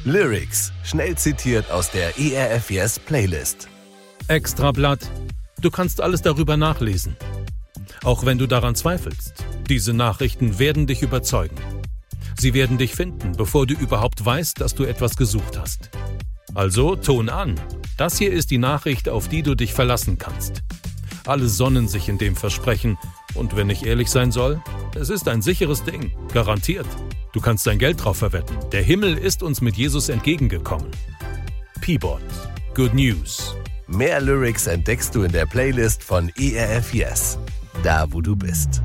Lyrics, schnell zitiert aus der ERF Yes Playlist. Extrablatt. Du kannst alles darüber nachlesen. Auch wenn du daran zweifelst, diese Nachrichten werden dich überzeugen. Sie werden dich finden, bevor du überhaupt weißt, dass du etwas gesucht hast. Also Ton an. Das hier ist die Nachricht, auf die du dich verlassen kannst. Alle sonnen sich in dem Versprechen. Und wenn ich ehrlich sein soll, es ist ein sicheres Ding. Garantiert. Du kannst dein Geld drauf verwetten. Der Himmel ist uns mit Jesus entgegengekommen. Peabod. Good News. Mehr Lyrics entdeckst du in der Playlist von ERF Yes, da wo du bist.